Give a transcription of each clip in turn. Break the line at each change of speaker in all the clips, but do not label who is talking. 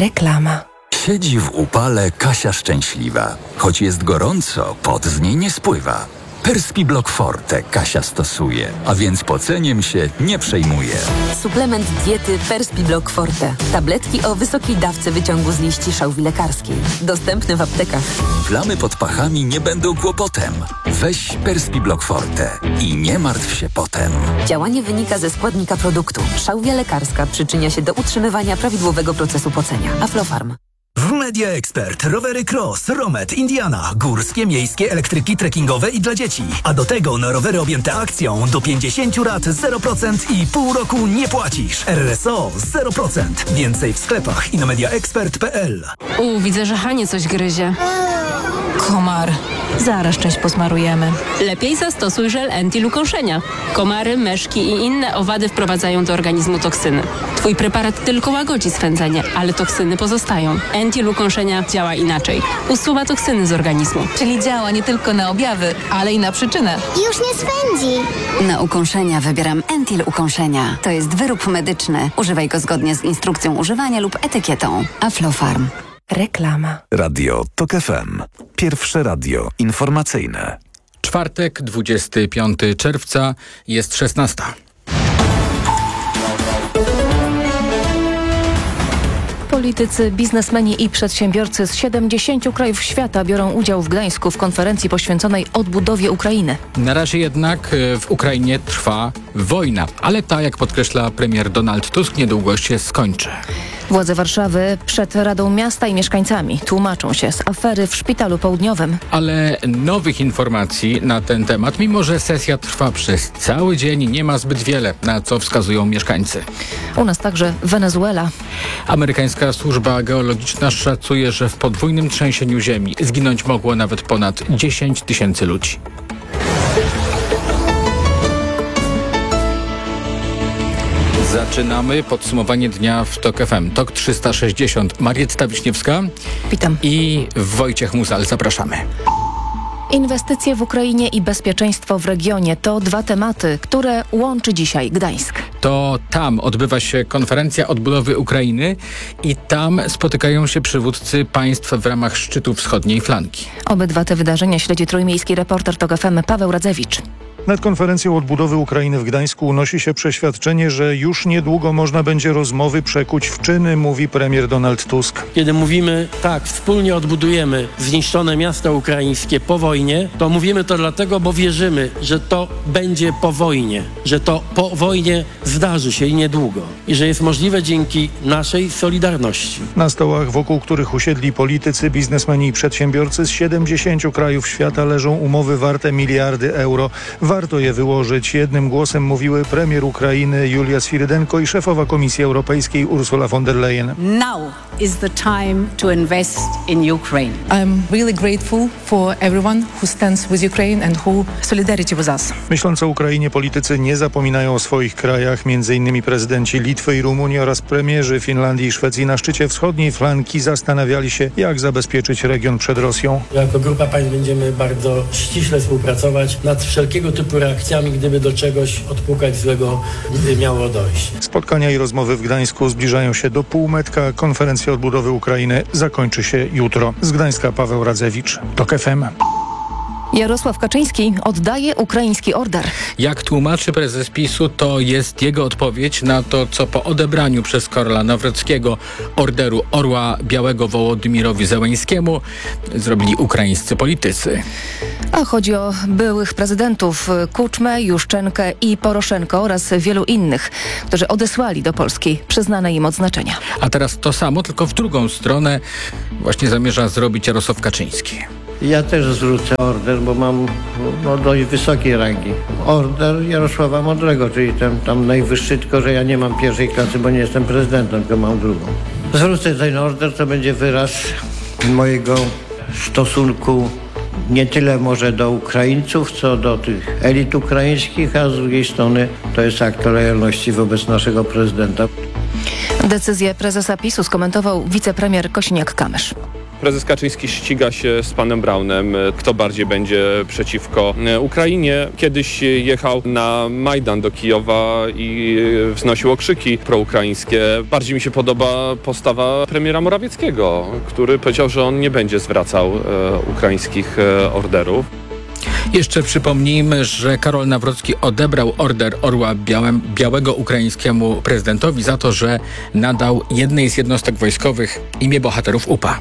Reklama.
Siedzi w upale Kasia szczęśliwa. Choć jest gorąco, pot z niej nie spływa. Perspiblock Forte Kasia stosuje, a więc poceniem się nie przejmuje.
Suplement diety Perspiblock Forte. Tabletki o wysokiej dawce wyciągu z liści szałwi lekarskiej. Dostępne w aptekach.
Plamy pod pachami nie będą kłopotem. Weź Perspiblock Forte i nie martw się potem.
Działanie wynika ze składnika produktu. Szałwia lekarska przyczynia się do utrzymywania prawidłowego procesu pocenia. Aflofarm.
W Media Expert rowery Cross, Romet, Indiana, górskie, miejskie, elektryki trekkingowe i dla dzieci. A do tego na rowery objęte akcją do 50 lat 0% i pół roku nie płacisz. RSO 0%. Więcej w sklepach i na mediaexpert.pl.
Widzę, że Hanie coś gryzie.
Komar. Zaraz część posmarujemy.
Lepiej zastosuj żel anti-lukąszenia. Komary, meszki i inne owady wprowadzają do organizmu toksyny. Twój preparat tylko łagodzi swędzenie, ale toksyny pozostają. Anti-lukąszenia działa inaczej. Usuwa toksyny z organizmu.
Czyli działa nie tylko na objawy, ale i na przyczynę.
Już nie swędzi.
Na ukąszenia wybieram Entil Ukąszenia. To jest wyrób medyczny. Używaj go zgodnie z instrukcją używania lub etykietą. Aflofarm.
Reklama.
Radio TOK FM. Pierwsze radio informacyjne.
Czwartek, 25 czerwca, jest 16.
Politycy, biznesmeni i przedsiębiorcy z 70 krajów świata biorą udział w Gdańsku w konferencji poświęconej odbudowie Ukrainy.
Na razie jednak w Ukrainie trwa wojna, ale ta, jak podkreśla premier Donald Tusk, niedługo się skończy.
Władze Warszawy przed Radą Miasta i mieszkańcami tłumaczą się z afery w Szpitalu Południowym.
Ale nowych informacji na ten temat, mimo że sesja trwa przez cały dzień, nie ma zbyt wiele, na co wskazują mieszkańcy.
U nas także Wenezuela.
Amerykańska służba geologiczna szacuje, że w podwójnym trzęsieniu ziemi zginąć mogło nawet ponad 10 000 ludzi. Zaczynamy podsumowanie dnia w TOK FM. TOK 360. Marietta Wiśniewska.
Witam.
I Wojciech Musal. Zapraszamy.
Inwestycje w Ukrainie i bezpieczeństwo w regionie to dwa tematy, które łączy dzisiaj Gdańsk.
To tam odbywa się konferencja odbudowy Ukrainy i tam spotykają się przywódcy państw w ramach szczytu wschodniej flanki.
Obydwa te wydarzenia śledzi trójmiejski reporter TOK FM Paweł Radzewicz.
Nad konferencją odbudowy Ukrainy w Gdańsku unosi się przeświadczenie, że już niedługo można będzie rozmowy przekuć w czyny, mówi premier Donald Tusk.
Kiedy mówimy tak, wspólnie odbudujemy zniszczone miasta ukraińskie po wojnie, to mówimy to dlatego, bo wierzymy, że to będzie po wojnie, że to po wojnie zdarzy się i niedługo i że jest możliwe dzięki naszej solidarności.
Na stołach, wokół których usiedli politycy, biznesmeni i przedsiębiorcy z 70 krajów świata leżą umowy warte miliardy euro. Warto je wyłożyć. Jednym głosem mówiły premier Ukrainy Julia Swirydenko i szefowa Komisji Europejskiej Ursula von der Leyen.
Now is the time to invest in Ukraine.
I'm really grateful for everyone who stands with Ukraine and who solidarity with us.
Myśląc o Ukrainie, politycy nie zapominają o swoich krajach. Między innymi prezydenci Litwy i Rumunii oraz premierzy Finlandii i Szwecji na szczycie wschodniej flanki zastanawiali się, jak zabezpieczyć region przed Rosją.
Jako grupa państw będziemy bardzo ściśle współpracować nad wszelkiego typu reakcjami, gdyby do czegoś odpukać złego miało dojść.
Spotkania i rozmowy w Gdańsku zbliżają się do półmetka. Konferencja odbudowy Ukrainy zakończy się jutro. Z Gdańska Paweł Radzewicz, TOK FM.
Jarosław Kaczyński oddaje ukraiński order.
Jak tłumaczy prezes PiS-u, to jest jego odpowiedź na to, co po odebraniu przez Karola Nawrockiego orderu Orła Białego Wołodymyrowi Zełenskiemu zrobili ukraińscy politycy.
A chodzi o byłych prezydentów Kuczmę, Juszczenkę i Poroszenko oraz wielu innych, którzy odesłali do Polski przyznane im odznaczenia.
A teraz to samo, tylko w drugą stronę właśnie zamierza zrobić Jarosław Kaczyński.
Ja też zwrócę order, bo mam dość wysokiej rangi. Order Jarosława Mądrego, czyli tam najwyższy, tylko że ja nie mam pierwszej klasy, bo nie jestem prezydentem, tylko mam drugą. Zwrócę ten order, to będzie wyraz mojego stosunku nie tyle może do Ukraińców, co do tych elit ukraińskich, a z drugiej strony to jest akt lojalności wobec naszego prezydenta.
Decyzję prezesa PiS-u skomentował wicepremier Kosiniak-Kamysz.
Prezes Kaczyński ściga się z panem Braunem, kto bardziej będzie przeciwko Ukrainie. Kiedyś jechał na Majdan do Kijowa i wznosił okrzyki proukraińskie. Bardziej mi się podoba postawa premiera Morawieckiego, który powiedział, że on nie będzie zwracał ukraińskich orderów.
Jeszcze przypomnijmy, że Karol Nawrocki odebrał order Orła Białego ukraińskiemu prezydentowi za to, że nadał jednej z jednostek wojskowych imię bohaterów UPA.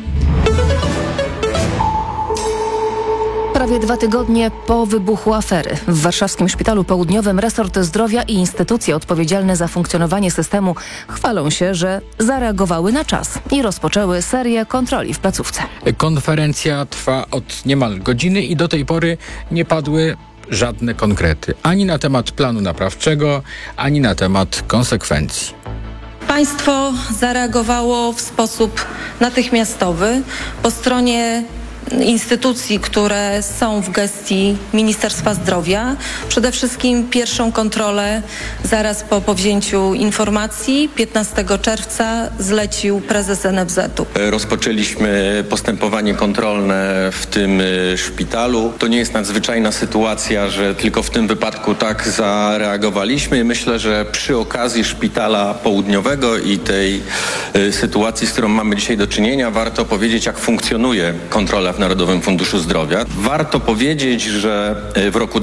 Prawie 2 tygodnie po wybuchu afery w warszawskim Szpitalu Południowym resort zdrowia i instytucje odpowiedzialne za funkcjonowanie systemu chwalą się, że zareagowały na czas i rozpoczęły serię kontroli w placówce.
Konferencja trwa od niemal godziny i do tej pory nie padły żadne konkrety. Ani na temat planu naprawczego, ani na temat konsekwencji.
Państwo zareagowało w sposób natychmiastowy po stronie instytucji, które są w gestii Ministerstwa Zdrowia. Przede wszystkim pierwszą kontrolę zaraz po powzięciu informacji 15 czerwca zlecił prezes NFZ-u.
Rozpoczęliśmy postępowanie kontrolne w tym szpitalu. To nie jest nadzwyczajna sytuacja, że tylko w tym wypadku tak zareagowaliśmy. Myślę, że przy okazji Szpitala Południowego i tej sytuacji, z którą mamy dzisiaj do czynienia, warto powiedzieć, jak funkcjonuje kontrola w Narodowym Funduszu Zdrowia. Warto powiedzieć, że w roku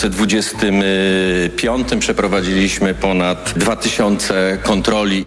2025 przeprowadziliśmy ponad 2000 kontroli.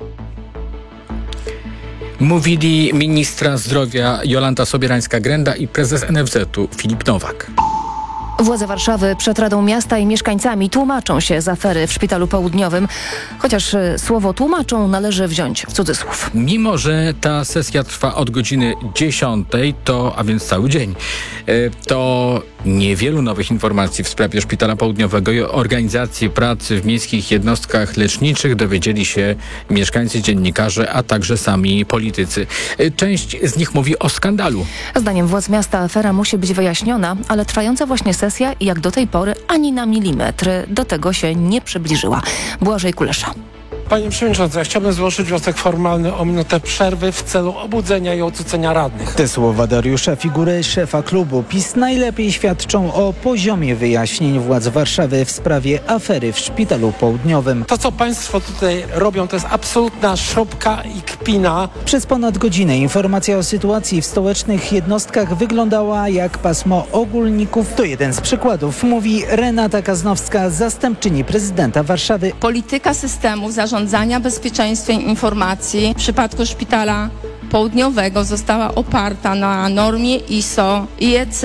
Mówili ministra zdrowia Jolanta Sobierańska-Grenda i prezes NFZ-u Filip Nowak.
Władze Warszawy przed Radą Miasta i mieszkańcami tłumaczą się z afery w Szpitalu Południowym, chociaż słowo tłumaczą należy wziąć w cudzysłów.
Mimo że ta sesja trwa od godziny 10, a więc cały dzień, to niewielu nowych informacji w sprawie Szpitala Południowego i organizacji pracy w miejskich jednostkach leczniczych dowiedzieli się mieszkańcy, dziennikarze, a także sami politycy. Część z nich mówi o skandalu.
Zdaniem władz miasta afera musi być wyjaśniona, ale trwająca właśnie sesja, jak do tej pory, ani na milimetr do tego się nie przybliżyła. Błażej Kulesza.
Panie Przewodniczący, ja chciałbym złożyć wniosek formalny o minutę przerwy w celu obudzenia i odrzucenia radnych.
Te słowa Dariusza Figury, szefa klubu PiS, najlepiej świadczą o poziomie wyjaśnień władz Warszawy w sprawie afery w Szpitalu Południowym.
To, co państwo tutaj robią, to jest absolutna szopka i kpina.
Przez ponad godzinę informacja o sytuacji w stołecznych jednostkach wyglądała jak pasmo ogólników. To jeden z przykładów, mówi Renata Kaznowska, zastępczyni prezydenta Warszawy.
Polityka systemu zarządzania bezpieczeństwem informacji w przypadku Szpitala Południowego została oparta na normie ISO IEC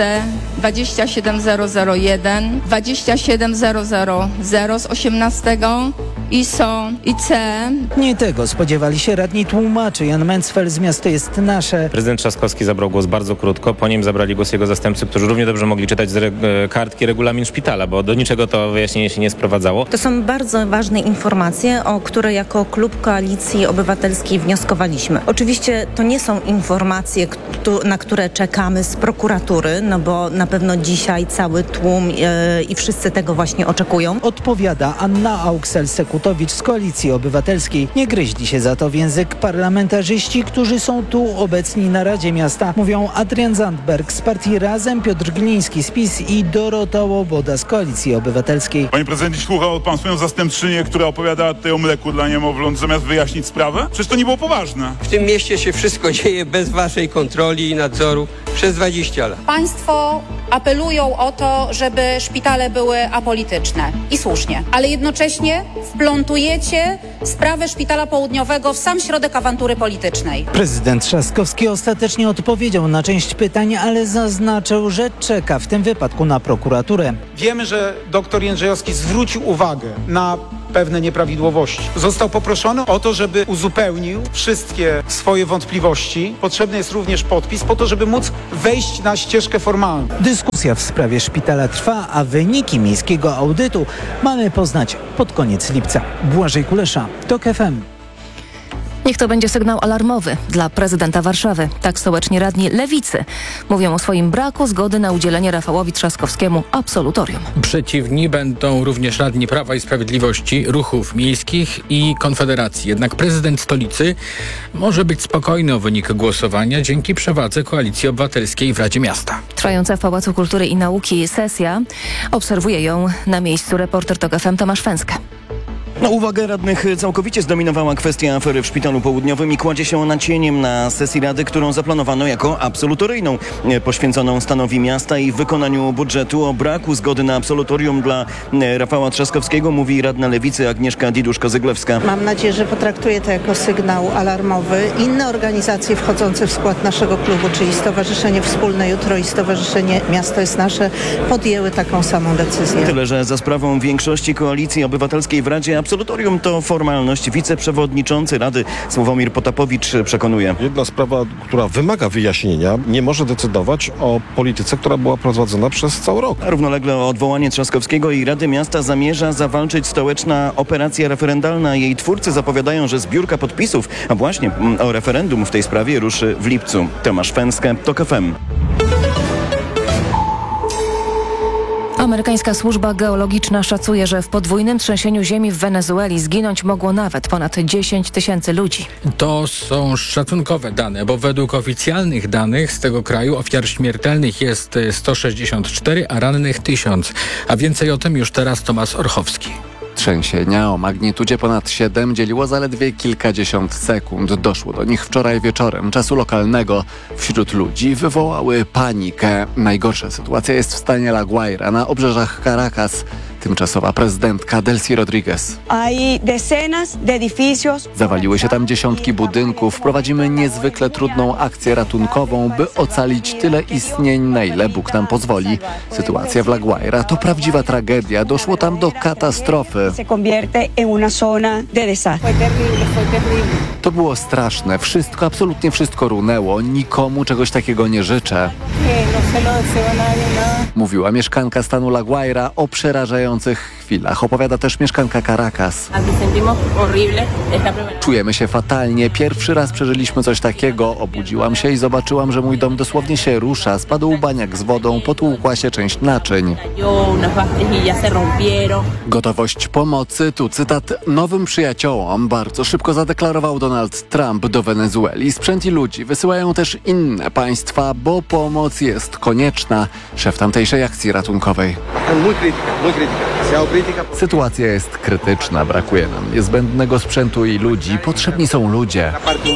27001, 27000 z 18, ISO, IC.
Nie tego spodziewali się radni tłumaczy. Jan Mencfel z Miasto jest Nasze.
Prezydent Trzaskowski zabrał głos bardzo krótko, po nim zabrali głos jego zastępcy, którzy równie dobrze mogli czytać z kartki regulamin szpitala, bo do niczego to wyjaśnienie się nie sprowadzało.
To są bardzo ważne informacje, o które jako klub Koalicji Obywatelskiej wnioskowaliśmy. Oczywiście to nie są informacje, na które czekamy z prokuratury, no bo na pewno dzisiaj cały tłum i wszyscy tego właśnie oczekują.
Odpowiada Anna Auksel-Sekutowicz z Koalicji Obywatelskiej. Nie gryźli się za to w język parlamentarzyści, którzy są tu obecni na Radzie Miasta. Mówią Adrian Zandberg z partii Razem, Piotr Gliński z PiS i Dorota Łoboda z Koalicji Obywatelskiej.
Panie prezydencie, słuchał pan swoją zastępczynię, która opowiada tutaj o mleku dla niemowląt, zamiast wyjaśnić sprawę? Przecież to nie było poważne.
W tym mieście się wszystko dzieje bez waszej kontroli i nadzoru przez 20 lat.
Państwo apelują o to, żeby szpitale były apolityczne i słusznie, ale jednocześnie wplątujecie sprawę Szpitala Południowego w sam środek awantury politycznej.
Prezydent Trzaskowski ostatecznie odpowiedział na część pytań, ale zaznaczył, że czeka w tym wypadku na prokuraturę.
Wiemy, że dr Jędrzejowski zwrócił uwagę na pewne nieprawidłowości. Został poproszony o to, żeby uzupełnił wszystkie swoje wątpliwości. Potrzebny jest również podpis po to, żeby móc wejść na ścieżkę formalną.
Dyskusja w sprawie szpitala trwa, a wyniki miejskiego audytu mamy poznać pod koniec lipca. Błażej Kulesza, TOK FM.
Niech to będzie sygnał alarmowy dla prezydenta Warszawy. Tak stołeczni radni Lewicy mówią o swoim braku zgody na udzielenie Rafałowi Trzaskowskiemu absolutorium.
Przeciwni będą również radni Prawa i Sprawiedliwości, ruchów miejskich i Konfederacji. Jednak prezydent stolicy może być spokojny o wynik głosowania dzięki przewadze Koalicji Obywatelskiej w Radzie Miasta.
Trwająca w Pałacu Kultury i Nauki sesja. Obserwuje ją na miejscu reporter TOK FM Tomasz Fęskę.
Uwagę radnych całkowicie zdominowała kwestia afery w Szpitalu Południowym i kładzie się ona cieniem na sesji Rady, którą zaplanowano jako absolutoryjną, poświęconą stanowi miasta i wykonaniu budżetu. O braku zgody na absolutorium dla Rafała Trzaskowskiego mówi radna Lewicy Agnieszka Diduszko-Zyglewska.
Mam nadzieję, że potraktuje to jako sygnał alarmowy. Inne organizacje wchodzące w skład naszego klubu, czyli Stowarzyszenie Wspólne Jutro i Stowarzyszenie Miasto jest Nasze, podjęły taką samą decyzję.
Tyle, że za sprawą większości Koalicji Obywatelskiej w Radzie absolutorium to formalność. Wiceprzewodniczący Rady Sławomir Potapowicz przekonuje.
Jedna sprawa, która wymaga wyjaśnienia, nie może decydować o polityce, która była prowadzona przez cały rok.
A równolegle o odwołanie Trzaskowskiego i Rady Miasta zamierza zawalczyć stołeczna operacja referendalna. Jej twórcy zapowiadają, że zbiórka podpisów, a właśnie o referendum w tej sprawie ruszy w lipcu. Tomasz Fęskę, TOK FM.
Amerykańska służba geologiczna szacuje, że w podwójnym trzęsieniu ziemi w Wenezueli zginąć mogło nawet ponad 10 000 ludzi.
To są szacunkowe dane, bo według oficjalnych danych z tego kraju ofiar śmiertelnych jest 164, a rannych 1000. A więcej o tym już teraz Tomasz Orchowski.
Trzęsienia o magnitudzie ponad 7 dzieliło zaledwie kilkadziesiąt sekund. Doszło do nich wczoraj wieczorem czasu lokalnego. Wśród ludzi wywołały panikę. Najgorsza sytuacja jest w stanie La Guaira na obrzeżach Caracas. Tymczasowa prezydentka Delcy Rodriguez. Zawaliły się tam dziesiątki budynków. Prowadzimy niezwykle trudną akcję ratunkową, by ocalić tyle istnień, na ile Bóg nam pozwoli. Sytuacja w La Guaira to prawdziwa tragedia. Doszło tam do katastrofy. To było straszne. Wszystko, absolutnie wszystko runęło. Nikomu czegoś takiego nie życzę. Mówiła mieszkanka stanu La Guaira o przerażających chwilach. Opowiada też mieszkanka Caracas. Czujemy się fatalnie. Pierwszy raz przeżyliśmy coś takiego. Obudziłam się i zobaczyłam, że mój dom dosłownie się rusza. Spadł baniak z wodą, potłukła się część naczyń. Gotowość pomocy, tu cytat, nowym przyjaciołom bardzo szybko zadeklarował Donald Trump do Wenezueli. Sprzęt i ludzi wysyłają też inne państwa, bo pomoc jest konieczna. Szef tamtejszej akcji ratunkowej. Sytuacja jest krytyczna, brakuje nam niezbędnego sprzętu i ludzi. Potrzebni są ludzie.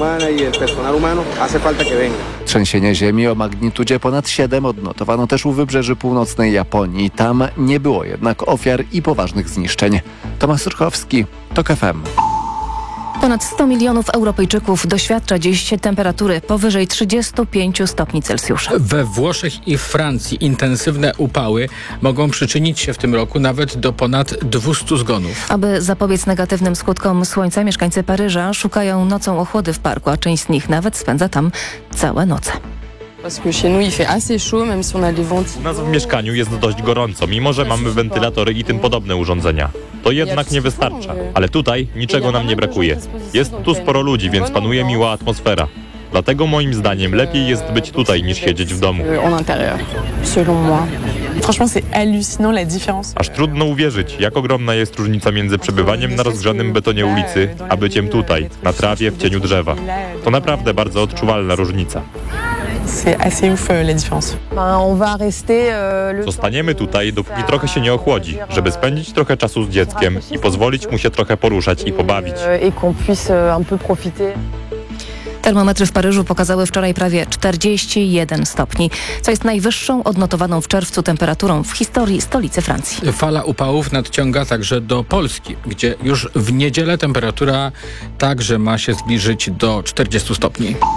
Trzęsienie ziemi o magnitudzie ponad 7 odnotowano też u wybrzeży północnej Japonii. Tam nie było jednak ofiar i poważnych zniszczeń. Tomasz Surchowski, TOK FM.
Ponad 100 milionów Europejczyków doświadcza dziś temperatury powyżej 35 stopni Celsjusza.
We Włoszech i w Francji intensywne upały mogą przyczynić się w tym roku nawet do ponad 200 zgonów.
Aby zapobiec negatywnym skutkom słońca, mieszkańcy Paryża szukają nocą ochłody w parku, a część z nich nawet spędza tam całe noce.
U nas w mieszkaniu jest dość gorąco, mimo że mamy wentylatory i tym podobne urządzenia. To jednak nie wystarcza, ale tutaj niczego nam nie brakuje. Jest tu sporo ludzi, więc panuje miła atmosfera. Dlatego moim zdaniem lepiej jest być tutaj niż siedzieć w domu. Aż trudno uwierzyć, jak ogromna jest różnica między przebywaniem na rozgrzanym betonie ulicy, a byciem tutaj, na trawie, w cieniu drzewa. To naprawdę bardzo odczuwalna różnica. Zostaniemy tutaj, dopóki trochę się nie ochłodzi, żeby spędzić trochę czasu z dzieckiem i pozwolić mu się trochę poruszać i pobawić.
Termometry w Paryżu pokazały wczoraj prawie 41 stopni, co jest najwyższą odnotowaną w czerwcu temperaturą w historii stolicy Francji.
Fala upałów nadciąga także do Polski, gdzie już w niedzielę temperatura także ma się zbliżyć do 40 stopni.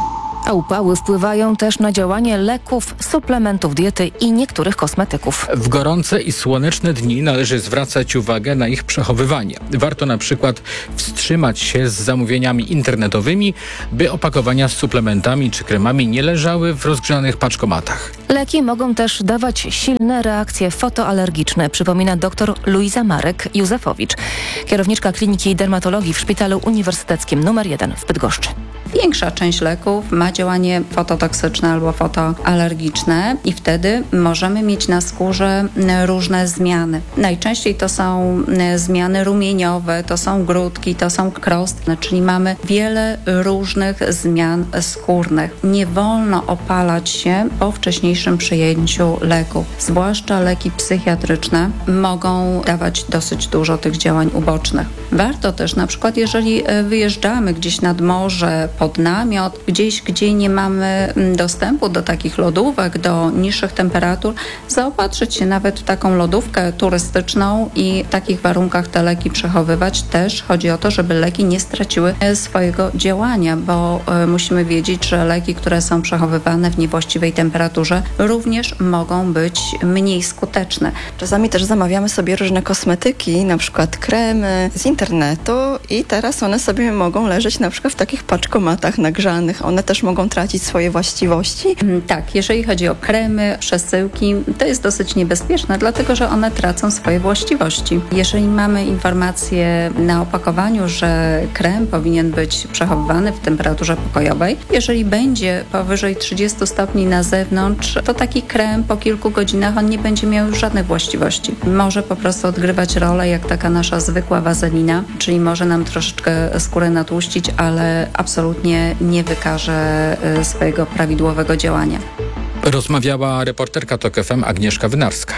A upały wpływają też na działanie leków, suplementów diety i niektórych kosmetyków.
W gorące i słoneczne dni należy zwracać uwagę na ich przechowywanie. Warto na przykład wstrzymać się z zamówieniami internetowymi, by opakowania z suplementami czy kremami nie leżały w rozgrzanych paczkomatach.
Leki mogą też dawać silne reakcje fotoalergiczne, przypomina dr Luiza Marek-Józefowicz, kierowniczka Kliniki Dermatologii w Szpitalu Uniwersyteckim nr 1 w Bydgoszczy.
Większa część leków ma działanie fototoksyczne albo fotoalergiczne i wtedy możemy mieć na skórze różne zmiany. Najczęściej to są zmiany rumieniowe, to są grudki, to są krostne, czyli mamy wiele różnych zmian skórnych. Nie wolno opalać się po wcześniejszym przyjęciu leków. Zwłaszcza leki psychiatryczne mogą dawać dosyć dużo tych działań ubocznych. Warto też na przykład, jeżeli wyjeżdżamy gdzieś nad morze, pod namiot, gdzieś, gdzie nie mamy dostępu do takich lodówek, do niższych temperatur, zaopatrzyć się nawet w taką lodówkę turystyczną i w takich warunkach te leki przechowywać. Też chodzi o to, żeby leki nie straciły swojego działania, bo musimy wiedzieć, że leki, które są przechowywane w niewłaściwej temperaturze, również mogą być mniej skuteczne.
Czasami też zamawiamy sobie różne kosmetyki, na przykład kremy z internetu i teraz one sobie mogą leżeć na przykład w takich paczkomatach nagrzanych. One też mogą tracić swoje właściwości.
Tak, jeżeli chodzi o kremy, przesyłki, to jest dosyć niebezpieczne, dlatego że one tracą swoje właściwości. Jeżeli mamy informację na opakowaniu, że krem powinien być przechowywany w temperaturze pokojowej, jeżeli będzie powyżej 30 stopni na zewnątrz, to taki krem po kilku godzinach on nie będzie miał już żadnych właściwości. Może po prostu odgrywać rolę jak taka nasza zwykła wazelina, czyli może nam troszeczkę skórę natłuścić, ale absolutnie nie wykaże swojego prawidłowego działania.
Rozmawiała reporterka TOK FM Agnieszka Wynarska.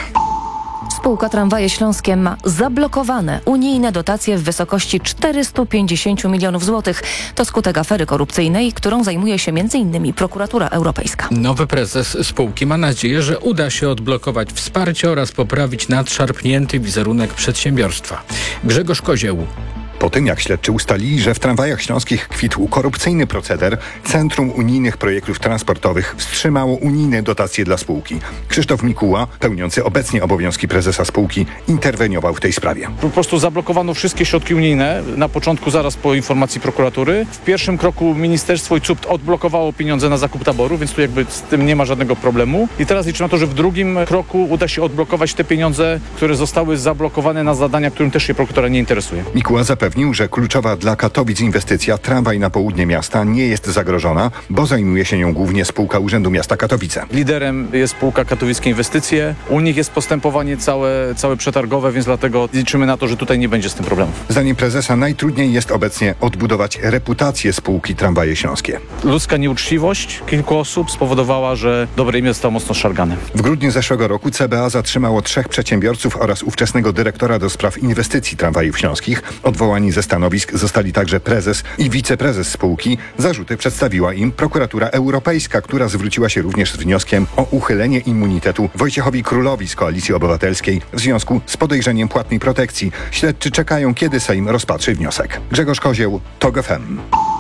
Spółka Tramwaje Śląskie ma zablokowane unijne dotacje w wysokości 450 milionów złotych. To skutek afery korupcyjnej, którą zajmuje się m.in. Prokuratura Europejska.
Nowy prezes spółki ma nadzieję, że uda się odblokować wsparcie oraz poprawić nadszarpnięty wizerunek przedsiębiorstwa. Grzegorz Kozieł.
Po tym, jak śledczy ustalili, że w Tramwajach Śląskich kwitł korupcyjny proceder, Centrum Unijnych Projektów Transportowych wstrzymało unijne dotacje dla spółki. Krzysztof Mikuła, pełniący obecnie obowiązki prezesa spółki, interweniował w tej sprawie.
Po prostu zablokowano wszystkie środki unijne, na początku zaraz po informacji prokuratury. W pierwszym kroku ministerstwo i CUPT odblokowało pieniądze na zakup taboru, więc tu jakby z tym nie ma żadnego problemu. I teraz liczę na to, że w drugim kroku uda się odblokować te pieniądze, które zostały zablokowane na zadania, którym też się prokuratura nie interesuje.
Mikuła zapewnił, że kluczowa dla Katowic inwestycja tramwaj na południe miasta nie jest zagrożona, bo zajmuje się nią głównie spółka Urzędu Miasta Katowice.
Liderem jest spółka Katowickie Inwestycje. U nich jest postępowanie całe przetargowe, więc dlatego liczymy na to, że tutaj nie będzie z tym problemów.
Zdaniem prezesa najtrudniej jest obecnie odbudować reputację spółki Tramwaje Śląskie.
Ludzka nieuczciwość kilku osób spowodowała, że dobre imię zostało mocno szargane.
W grudniu zeszłego roku CBA zatrzymało 3 przedsiębiorców oraz ówczesnego dyrektora do spraw inwestycji tramwajów śląskich. Odwołani ze stanowisk zostali także prezes i wiceprezes spółki. Zarzuty przedstawiła im prokuratura europejska, która zwróciła się również z wnioskiem o uchylenie immunitetu Wojciechowi Królowi z Koalicji Obywatelskiej w związku z podejrzeniem płatnej protekcji. Śledczy czekają, kiedy Sejm rozpatrzy wniosek. Grzegorz Kozieł, TOK FM.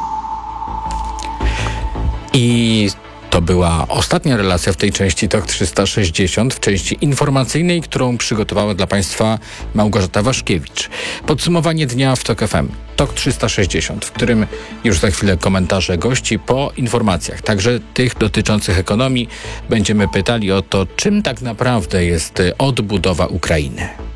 I to była ostatnia relacja w tej części TOK 360, w części informacyjnej, którą przygotowała dla Państwa Małgorzata Waszkiewicz. Podsumowanie dnia w TOK FM. TOK 360, w którym już za chwilę komentarze gości po informacjach, także tych dotyczących ekonomii. Będziemy pytali o to, czym tak naprawdę jest odbudowa Ukrainy.